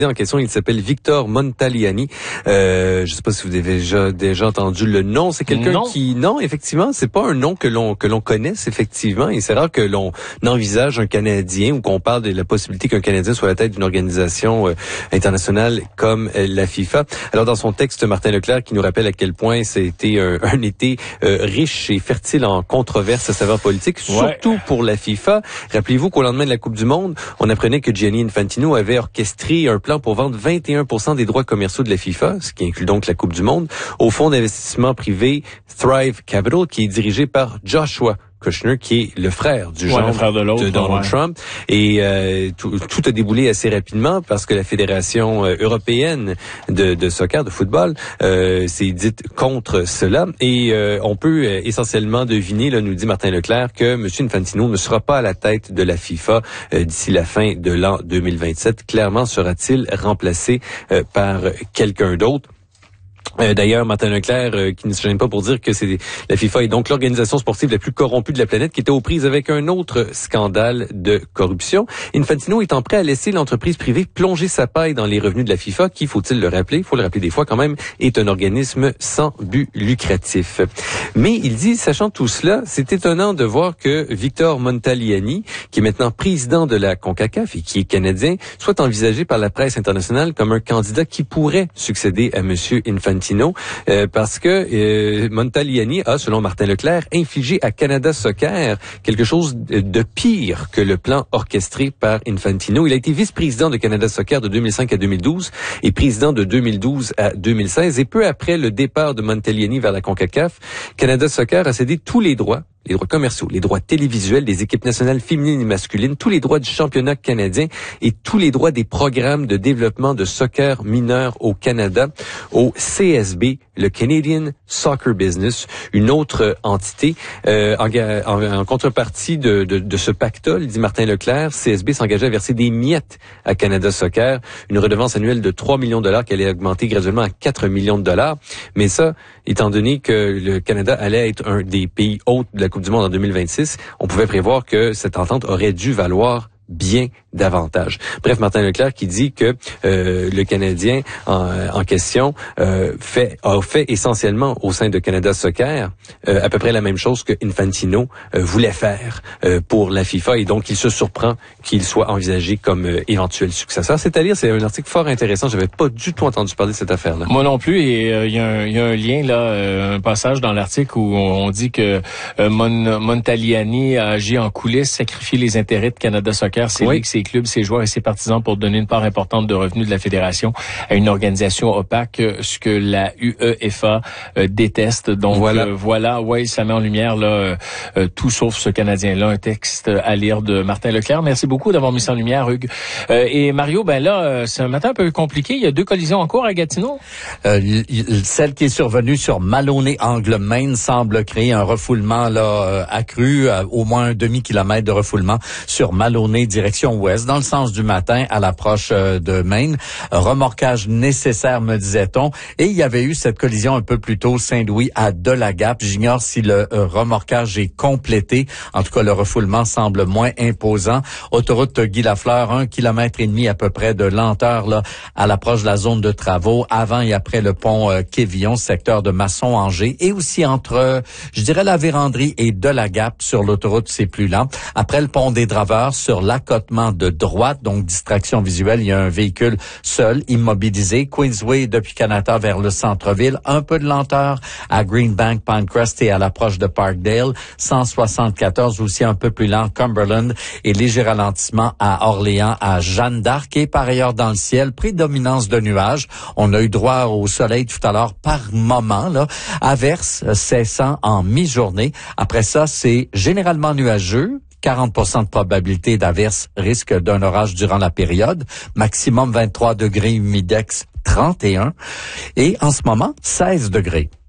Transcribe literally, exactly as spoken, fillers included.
En question, il s'appelle Victor Montagliani. Euh, je ne sais pas si vous avez déjà, déjà entendu le nom. C'est quelqu'un non. qui, non, effectivement, c'est pas un nom que l'on que l'on connaisse effectivement. Et c'est rare que l'on envisage un Canadien ou qu'on parle de la possibilité qu'un Canadien soit à la tête d'une organisation euh, internationale comme euh, la FIFA. Alors dans son texte, Martin Leclerc qui nous rappelle à quel point c'était un, un été euh, riche et fertile en controverses à saveur politique, ouais. surtout pour la FIFA. Rappelez-vous qu'au lendemain de la Coupe du Monde, on apprenait que Gianni Infantino avait orchestré un plan pour vendre vingt et un pour cent des droits commerciaux de la FIFA, ce qui inclut donc la Coupe du Monde, au fonds d'investissement privé Thrive Capital, qui est dirigé par Joshua Kushner, qui est le frère du ouais, genre de, de Donald ouais. Trump. Et euh, tout, tout a déboulé assez rapidement parce que la Fédération euh, européenne de, de soccer, de football, euh, s'est dite contre cela. Et euh, on peut euh, essentiellement deviner, là, nous dit Martin Leclerc, que M. Infantino ne sera pas à la tête de la FIFA euh, d'ici la fin de l'an deux mille vingt-sept. Clairement, sera-t-il remplacé euh, par quelqu'un d'autre? Euh, d'ailleurs, Martin Leclerc, euh, qui ne se gêne pas pour dire que c'est la FIFA est donc l'organisation sportive la plus corrompue de la planète, qui était aux prises avec un autre scandale de corruption. Infantino étant prêt à laisser l'entreprise privée plonger sa paille dans les revenus de la FIFA, qui, faut-il le rappeler, il faut le rappeler des fois quand même, est un organisme sans but lucratif. Mais il dit, sachant tout cela, c'est étonnant de voir que Victor Montagliani, qui est maintenant président de la CONCACAF et qui est canadien, soit envisagé par la presse internationale comme un candidat qui pourrait succéder à Monsieur Infantino. Euh, parce que euh, Montagliani a, selon Martin Leclerc, infligé à Canada Soccer quelque chose de pire que le plan orchestré par Infantino. Il a été vice-président de Canada Soccer de deux mille cinq à deux mille douze et président de deux mille douze à deux mille seize. Et peu après le départ de Montagliani vers la CONCACAF, Canada Soccer a cédé tous les droits, les droits commerciaux, les droits télévisuels des équipes nationales féminines et masculines, tous les droits du championnat canadien et tous les droits des programmes de développement de soccer mineur au Canada, au C S B, le Canadian Soccer Business, une autre entité. Euh, en, en, en contrepartie de, de, de ce pactole, dit Martin Leclerc, C S B s'engageait à verser des miettes à Canada Soccer, une redevance annuelle de trois millions de dollars qui allait augmenter graduellement à quatre millions de dollars. Mais ça, étant donné que le Canada allait être un des pays hôtes de la Coupe du Monde en deux mille vingt-six, on pouvait prévoir que cette entente aurait dû valoir bien davantage. Bref, Martin Leclerc qui dit que euh, le Canadien en, en question euh, fait a fait essentiellement au sein de Canada Soccer euh, à peu près la même chose que Infantino euh, voulait faire euh, pour la FIFA, et donc il se surprend qu'il soit envisagé comme euh, éventuel successeur. C'est-à-dire, c'est un article fort intéressant. J'avais pas du tout entendu parler de cette affaire-là. Moi non plus, et il euh, y, y a un lien là, euh, un passage dans l'article où on, on dit que euh, Mon, Montagliani a agi en coulisses, sacrifié les intérêts de Canada Soccer, ses oui. ligues, ses clubs, ses joueurs et ses partisans pour donner une part importante de revenus de la fédération à une organisation opaque, ce que la UEFA euh, déteste. Donc voilà, euh, voilà ouais, ça met en lumière là euh, tout sauf ce Canadien-là. Un texte à lire de Martin Leclerc. Merci beaucoup d'avoir mis ça en lumière, Hugues. Euh, et Mario, ben là, euh, c'est un matin un peu compliqué. Il y a deux collisions en cours à Gatineau. Euh, celle qui est survenue sur Maloney-Angle-Main semble créer un refoulement là euh, accru, euh, au moins un demi-kilomètre de refoulement sur Maloney direction ouest, dans le sens du matin à l'approche euh, de Maine. Remorquage nécessaire, me disait-on. Et il y avait eu cette collision un peu plus tôt, Saint-Louis à Delagape. J'ignore si le euh, remorquage est complété. En tout cas, le refoulement semble moins imposant. Autoroute Guy Lafleur, un kilomètre et demi à peu près de lenteur là à l'approche de la zone de travaux, avant et après le pont euh, Quévillon, secteur de Masson-Angers, et aussi entre, euh, je dirais, la Vérandrie et Delagape sur l'autoroute, c'est plus lent. Après le pont des Draveurs, sur l'accotement de droite, donc distraction visuelle, il y a un véhicule seul, immobilisé. Queensway depuis Canada vers le centre-ville, un peu de lenteur à Greenbank, Pinecrest et à l'approche de Parkdale. cent soixante-quatorze aussi un peu plus lent, Cumberland, et léger ralentissement à Orléans, à Jeanne d'Arc, et par ailleurs dans le ciel, prédominance de nuages. On a eu droit au soleil tout à l'heure par moment, là, averse cessant en mi-journée. Après ça, c'est généralement nuageux. quarante pour cent de probabilité d'averse, risque d'un orage durant la période. Maximum vingt-trois degrés, humidex trente et un. Et en ce moment, seize degrés.